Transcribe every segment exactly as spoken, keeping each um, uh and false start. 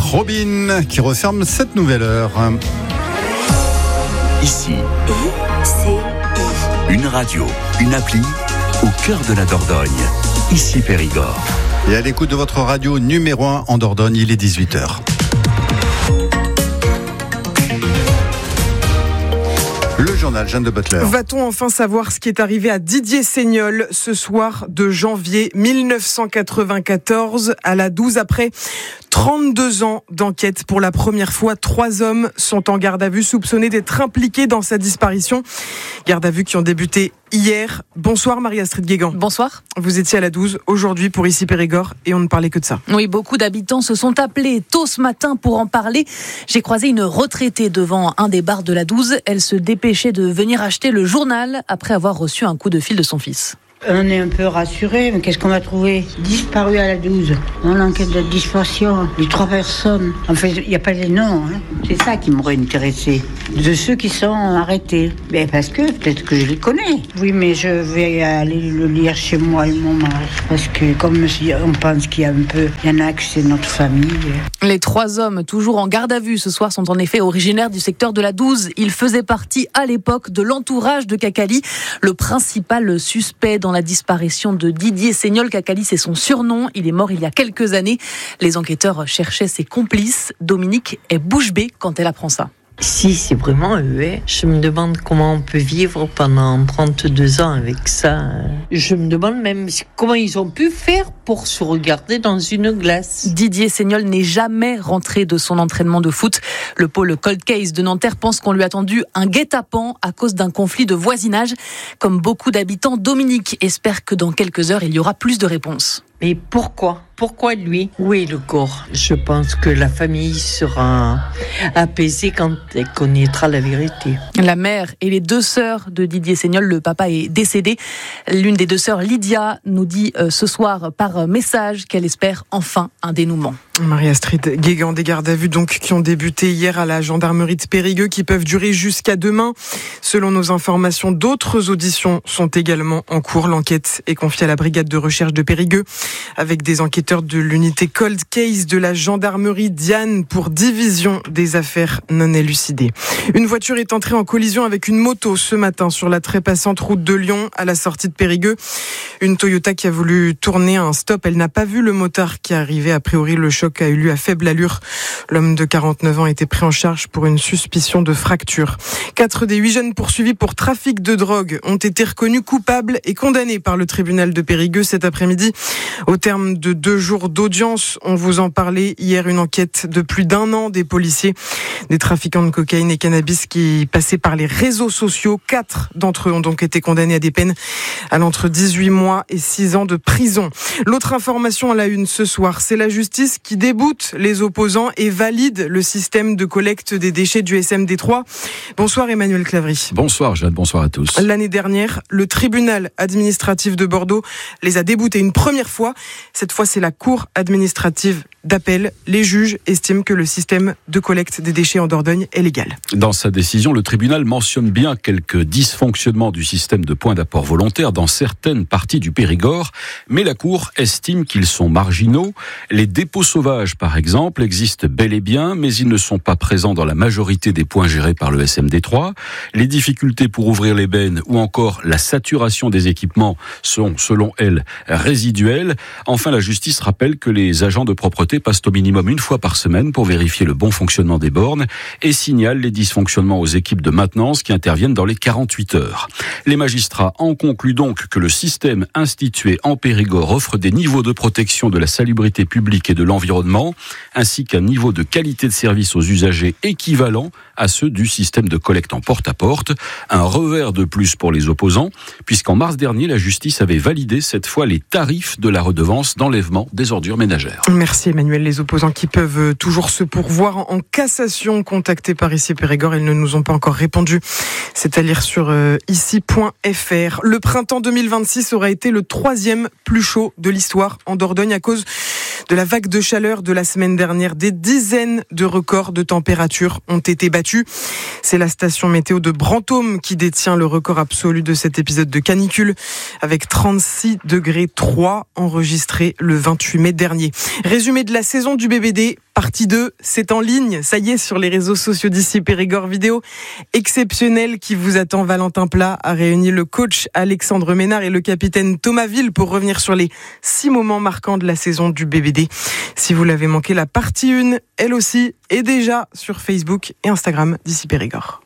Robin qui referme cette nouvelle heure. Ici, I C I. une radio, une appli au cœur de la Dordogne. Ici Périgord. Et à l'écoute de votre radio numéro un en Dordogne, il est dix-huit heures. Le journal, Jeanne de Butler. Va-t-on enfin savoir ce qui est arrivé à Didier Seignol ce soir de janvier dix-neuf cent quatre-vingt-quatorze à la douze après trente-deux ans d'enquête? Pour la première fois, trois hommes sont en garde à vue soupçonnés d'être impliqués dans sa disparition. Garde à vue qui ont débuté hier. Bonsoir Marie-Astrid Guégan. Bonsoir. Vous étiez à la douze aujourd'hui pour Ici Périgord et on ne parlait que de ça. Oui, beaucoup d'habitants se sont appelés tôt ce matin pour en parler. J'ai croisé une retraitée devant un des bars de la douze. Elle se dépêchait de venir acheter le journal après avoir reçu un coup de fil de son fils. On est un peu rassurés, mais qu'est-ce qu'on va trouver? Disparu à la douze, dans l'enquête de disparition, les trois personnes. En fait, il n'y a pas les noms, hein. C'est ça qui m'aurait intéressé. De ceux qui sont arrêtés. Mais parce que, peut-être que je les connais. Oui, mais je vais aller le lire chez moi et mon mari. Parce que, comme on pense qu'il y a un peu, il y en a que c'est notre famille. Les trois hommes, toujours en garde à vue ce soir, sont en effet originaires du secteur de la douze. Ils faisaient partie, à l'époque, de l'entourage de Cacali, le principal suspect dans la disparition de Didier Seignol. Cacali, c'est son surnom. Il est mort il y a quelques années. Les enquêteurs cherchaient ses complices. Dominique est bouche bée quand elle apprend ça. Si, c'est vraiment eux. Hein. Je me demande comment on peut vivre pendant trente-deux ans avec ça. Je me demande même comment ils ont pu faire pour se regarder dans une glace. Didier Seignol n'est jamais rentré de son entraînement de foot. Le pôle Cold Case de Nanterre pense qu'on lui a tendu un guet-apens à cause d'un conflit de voisinage. Comme beaucoup d'habitants, Dominique espère que dans quelques heures, il y aura plus de réponses. Mais pourquoi ? Pourquoi lui ? Où est le corps ? Je pense que la famille sera apaisée quand elle connaîtra la vérité. La mère et les deux sœurs de Didier Seignol, le papa est décédé. L'une des deux sœurs, Lydia, nous dit euh, ce soir par message qu'elle espère enfin un dénouement. Marie-Astrid Guégan, des gardes à vue donc qui ont débuté hier à la gendarmerie de Périgueux, qui peuvent durer jusqu'à demain. Selon nos informations, d'autres auditions sont également en cours. L'enquête est confiée à la brigade de recherche de Périgueux avec des enquêteurs de l'unité Cold Case de la gendarmerie Diane pour division des affaires non élucidées. Une voiture est entrée en collision avec une moto ce matin sur la trépassante route de Lyon à la sortie de Périgueux. Une Toyota qui a voulu tourner à un stop. Elle n'a pas vu le motard qui est arrivé. A priori, le choc a eu lieu à faible allure. L'homme de quarante-neuf ans a été pris en charge pour une suspicion de fracture. Quatre des huit jeunes poursuivis pour trafic de drogue ont été reconnus coupables et condamnés par le tribunal de Périgueux cet après-midi. Au terme de deux jours d'audience, on vous en parlait hier, une enquête de plus d'un an des policiers, des trafiquants de cocaïne et cannabis qui passaient par les réseaux sociaux. Quatre d'entre eux ont donc été condamnés à des peines allant entre dix-huit mois et six ans de prison. L'autre information à la une ce soir, c'est la justice qui déboute les opposants et valide le système de collecte des déchets du S M D trois. Bonsoir Emmanuel Clavry. Bonsoir Jeanne, bonsoir à tous. L'année dernière, le tribunal administratif de Bordeaux les a déboutés une première fois. Cette fois, c'est la cour administrative d'appel. Les juges estiment que le système de collecte des déchets en Dordogne est légal. Dans sa décision, le tribunal mentionne bien quelques dysfonctionnements du système de points d'apport volontaire dans certaines parties du Périgord, mais la cour estime qu'ils sont marginaux. Les dépôts sauvages, par exemple, existent bel et bien, mais ils ne sont pas présents dans la majorité des points gérés par le S M D trois. Les difficultés pour ouvrir les bennes ou encore la saturation des équipements sont, selon elle, résiduelles. Enfin, la justice rappelle que les agents de propreté passent au minimum une fois par semaine pour vérifier le bon fonctionnement des bornes et signalent les dysfonctionnements aux équipes de maintenance qui interviennent dans les quarante-huit heures. Les magistrats en concluent donc que le système institué en Périgord offre des niveaux de protection de la salubrité publique et de l'environnement, ainsi qu'un niveau de qualité de service aux usagers équivalent à ceux du système de collecte en porte-à-porte. Un revers de plus pour les opposants, puisqu'en mars dernier, la justice avait validé cette fois les tarifs de la redevance d'enlèvement des ordures ménagères. Merci Emmanuel. Les opposants qui peuvent toujours se pourvoir en cassation, contactés par Ici Périgord, ils ne nous ont pas encore répondu. C'est à lire sur euh, ici point f r. Le printemps deux mille vingt-six aura été le troisième plus chaud de l'histoire en Dordogne à cause de la vague de chaleur de la semaine dernière. Des dizaines de records de température ont été battus. C'est la station météo de Brantôme qui détient le record absolu de cet épisode de canicule, avec trente-six degrés trois enregistrés le vingt-huit mai dernier. Résumé de la saison du B B D Partie deux, c'est en ligne. Ça y est, sur les réseaux sociaux d'ici Périgord. Vidéo exceptionnelle qui vous attend. Valentin Plat a réuni le coach Alexandre Ménard et le capitaine Thomas Ville pour revenir sur les six moments marquants de la saison du B B D. Si vous l'avez manqué, la partie un, elle aussi, est déjà sur Facebook et Instagram d'ici Périgord.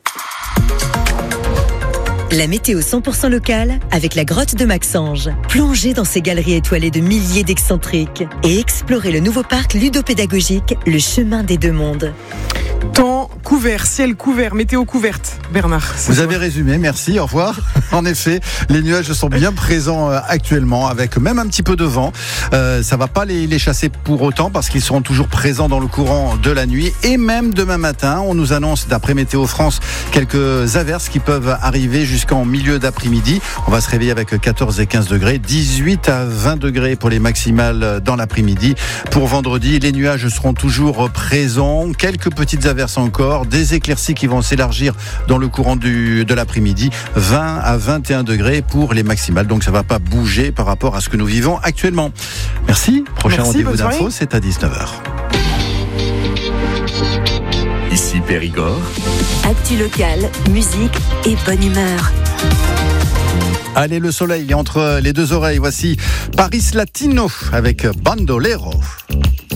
La météo cent pour cent locale avec la grotte de Maxange. Plongez dans ces galeries étoilées de milliers d'excentriques et explorez le nouveau parc ludopédagogique, le chemin des deux mondes. Temps couvert, ciel couvert, météo couverte. Bernard. Vous avez résumé, merci, au revoir. En effet, les nuages sont bien présents euh, actuellement, avec même un petit peu de vent. Euh, ça va pas les, les chasser pour autant, parce qu'ils seront toujours présents dans le courant de la nuit. Et même demain matin, on nous annonce, d'après Météo France, quelques averses qui peuvent arriver jusqu'en milieu d'après-midi. On va se réveiller avec quatorze et quinze degrés, dix-huit à vingt degrés pour les maximales dans l'après-midi. Pour vendredi, les nuages seront toujours présents. Quelques petites averses encore, des éclaircies qui vont s'élargir dans le courant du, de l'après-midi, vingt à vingt et un degrés pour les maximales, donc ça ne va pas bouger par rapport à ce que nous vivons actuellement. Merci, prochain Merci, rendez-vous d'info, c'est à dix-neuf heures. Ici Périgord. Actu locale, musique et bonne humeur. Allez, le soleil entre les deux oreilles, voici Paris Latino avec Bandolero.